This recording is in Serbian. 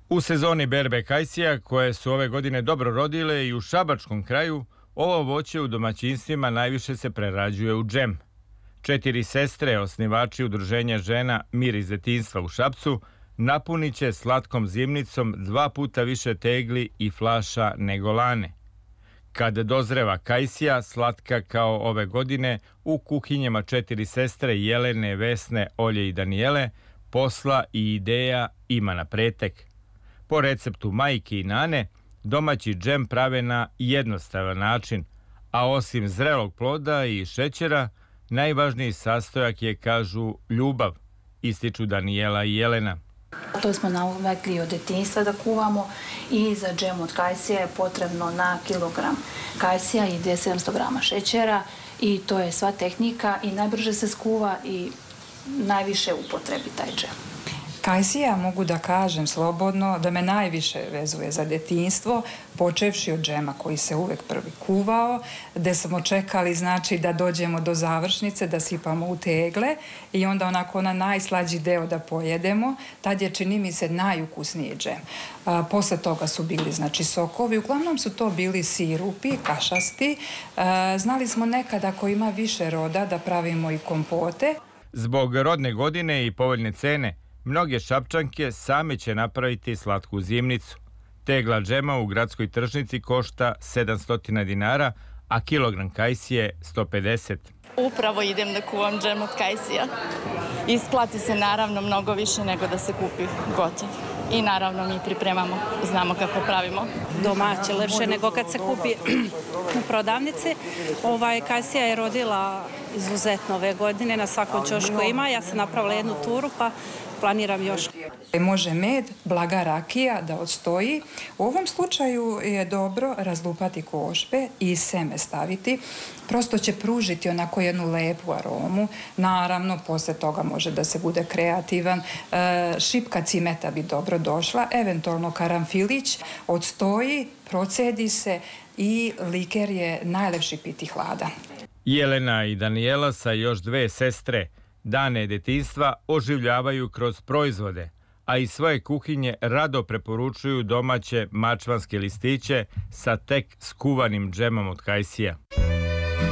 U sezoni berbe kajsija, koje su ove godine dobro rodile i u šabačkom kraju, ovo voće u domaćinstvima najviše se prerađuje u džem. 4 sestre, osnivači udruženja žena Mir iz detinjstva u Šapcu, napunit će slatkom zimnicom 2 puta više tegli i flaša nego lane. Kad dozreva kajsija, slatka kao ove godine, u kuhinjama 4 sestre Jelene, Vesne, Olje i Danijele, posla i ideja ima na pretek. Po receptu majke i nane, domaći džem prave na jednostavan način, a osim zrelog ploda i šećera, najvažniji sastojak je, kažu, ljubav, ističu Danijela i Jelena. To smo navikli od detinjstva da kuvamo i za džem od kajsija je potrebno na kilogram kajsija i 700 grama šećera i to je sva tehnika i najbrže se skuva i najviše upotrebi taj džem. Kajsija, mogu da kažem slobodno, da me najviše vezuje za detinjstvo, počevši od džema koji se uvek prvi kuvao, gde smo čekali znači da dođemo do završnice, da sipamo u tegle i onda onako na najslađi deo da pojedemo, tad je, čini mi se, najukusniji džem. Posle toga su bili znači sokovi, uglavnom su to bili sirupi, kašasti. Znali smo nekada ako ima više roda da pravimo i kompote. Zbog rodne godine i povoljne cene, mnoge Šapčanke same će napraviti slatku zimnicu. Tegla džema u gradskoj tržnici košta 700 dinara, a kilogram kajsije 150. Upravo idem da kuvam džem od kajsija. Isplati se naravno mnogo više nego da se kupi gotov. I naravno mi pripremamo, znamo kako pravimo. Domaće, lepše nego kad se kupi u prodavnici. Kajsija je rodila izuzetno ove godine, na svakom ćošku ima. Ja sam napravila jednu turu pa planiram još. Može med, blaga rakija da odstoji. U ovom slučaju je dobro razlupati košpe i seme staviti. Prosto će pružiti onako jednu lepu aromu. Naravno, posle toga može da se bude kreativan. Šipka cimeta bi dobro došla, eventualno karanfilić, odstoji, procedi se i liker je najlepši piti hladan. Jelena i Danijela sa još 2 sestre dane detinjstva oživljavaju kroz proizvode, a iz svoje kuhinje rado preporučuju domaće mačvanske listiće sa tek skuvanim džemom od kajsija.